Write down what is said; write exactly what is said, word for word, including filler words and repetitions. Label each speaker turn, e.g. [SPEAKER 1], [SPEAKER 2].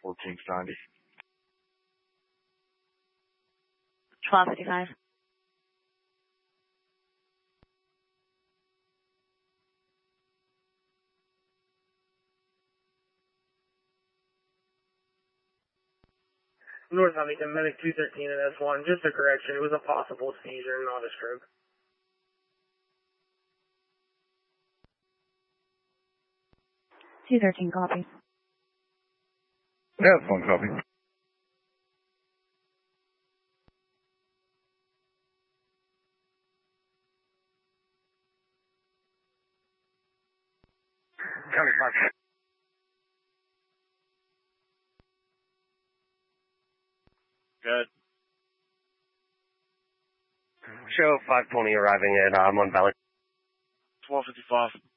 [SPEAKER 1] fourteen ninety.
[SPEAKER 2] twelve fifty-five.
[SPEAKER 3] North Huntington, Medic two thirteen and S one. Just a correction. It was a possible seizure, not a stroke.
[SPEAKER 2] two thirteen, copy.
[SPEAKER 1] Yeah, that's one copy.
[SPEAKER 3] County five.
[SPEAKER 1] Good.
[SPEAKER 3] Show five twenty arriving at uh, Mon Valley.
[SPEAKER 1] twelve fifty-five.